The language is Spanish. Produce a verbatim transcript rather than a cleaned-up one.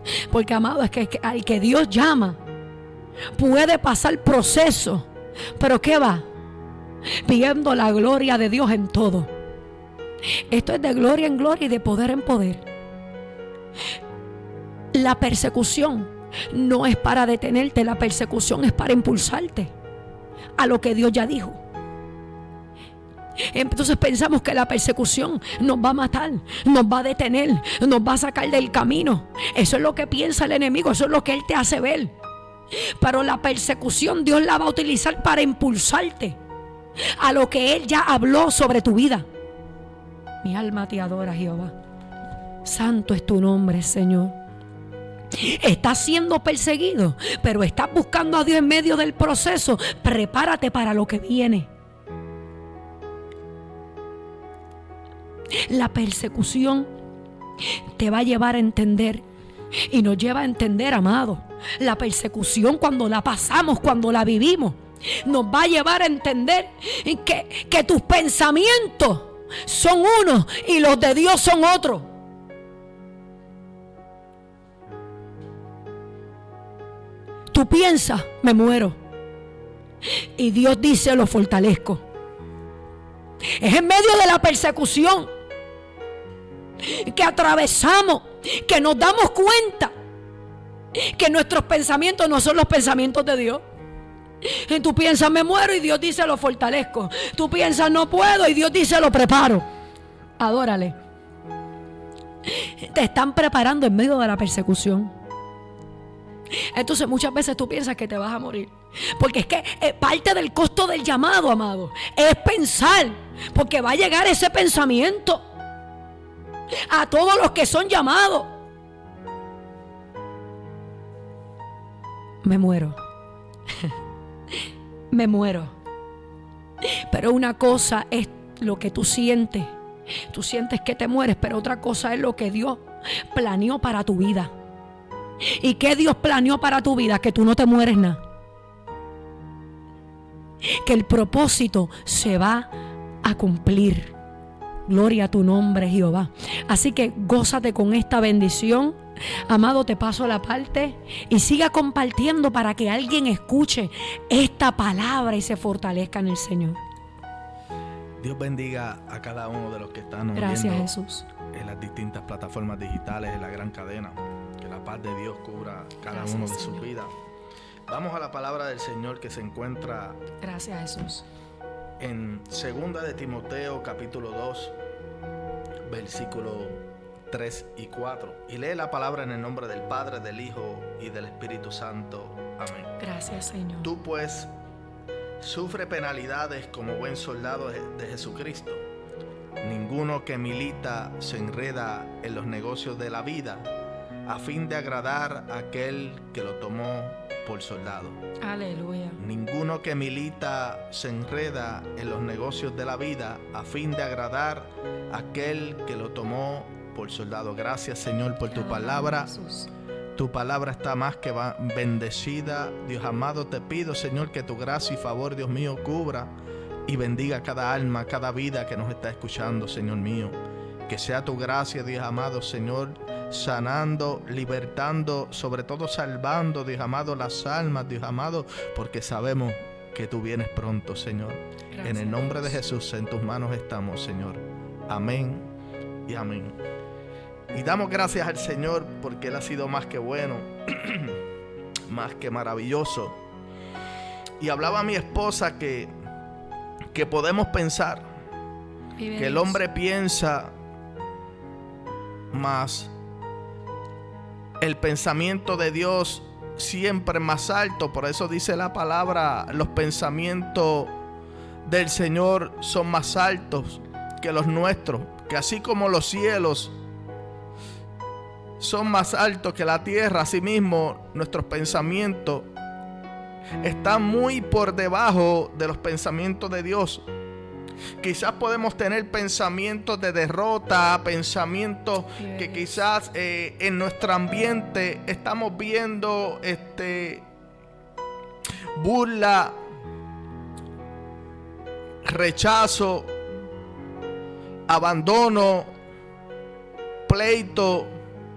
Porque, amado, es que, que al que Dios llama puede pasar proceso, pero ¿qué va? Viendo la gloria de Dios en todo. Esto es de gloria en gloria y de poder en poder. La persecución no es para detenerte, la persecución es para impulsarte a lo que Dios ya dijo. Entonces pensamos que la persecución nos va a matar, nos va a detener, nos va a sacar del camino. Eso es lo que piensa el enemigo, eso es lo que él te hace ver. Pero la persecución Dios la va a utilizar para impulsarte a lo que él ya habló sobre tu vida. Mi alma te adora, Jehová. Santo es tu nombre, Señor. Estás siendo perseguido, pero estás buscando a Dios en medio del proceso. Prepárate para lo que viene. La persecución te va a llevar a entender, y nos lleva a entender, amado. La persecución, cuando la pasamos, cuando la vivimos, nos va a llevar a entender que, que tus pensamientos son unos y los de Dios son otros. Tú piensas, me muero, y Dios dice, lo fortalezco. Es en medio de la persecución que atravesamos, que nos damos cuenta que nuestros pensamientos no son los pensamientos de Dios. Y tú piensas, me muero, y Dios dice, lo fortalezco. Tú piensas, no puedo, y Dios dice, lo preparo. Adórale. Te están preparando en medio de la persecución. Entonces muchas veces tú piensas que te vas a morir, porque es que eh, parte del costo del llamado, amado, es pensar, porque va a llegar ese pensamiento a todos los que son llamados. Me muero. Me muero. Pero una cosa es lo que tú sientes. Tú sientes que te mueres, pero otra cosa es lo que Dios planeó para tu vida. ¿Y qué Dios planeó para tu vida? Que tú no te mueres nada. Que el propósito se va a cumplir. Gloria a tu nombre, Jehová. Así que gózate con esta bendición. Amado, te paso la parte y siga compartiendo para que alguien escuche esta palabra y se fortalezca en el Señor. Dios bendiga a cada uno de los que están Gracias, Jesús. En las distintas plataformas digitales, en la gran cadena. Que la paz de Dios cubra cada Gracias, uno de sus vidas. Vamos a la palabra del Señor que se encuentra. Gracias, Jesús. En segunda de Timoteo, capítulo dos, versículo tres y cuatro. Y lee la palabra en el nombre del Padre, del Hijo y del Espíritu Santo. Amén. Gracias, Señor. Tú pues sufre penalidades como buen soldado de Jesucristo. Ninguno que milita se enreda en los negocios de la vida a fin de agradar a aquel que lo tomó por soldado. Aleluya. Ninguno que milita se enreda en los negocios de la vida a fin de agradar a aquel que lo tomó por soldado. Gracias, Señor, por tu Amén, palabra. Jesús. Tu palabra está más que bendecida. Dios amado, te pido, Señor, que tu gracia y favor, Dios mío, cubra y bendiga cada alma, cada vida que nos está escuchando, Señor mío. Que sea tu gracia, Dios amado, Señor, sanando, libertando, sobre todo salvando, Dios amado, las almas, Dios amado, porque sabemos que tú vienes pronto, Señor. Gracias, en el nombre Dios. de Jesús, en tus manos estamos, Señor. Amén y amén. Y damos gracias al Señor porque Él ha sido más que bueno, más que maravilloso. Y hablaba a mi esposa que, que podemos pensar, Vive que el hombre piensa más, el pensamiento de Dios siempre más alto. Por eso dice la palabra, los pensamientos del Señor son más altos que los nuestros, que así como los cielos son más altos que la tierra, asimismo nuestros pensamientos están muy por debajo de los pensamientos de Dios. Quizás podemos tener pensamientos de derrota, pensamientos que quizás eh, en nuestro ambiente estamos viendo este, burla, rechazo, abandono, pleito,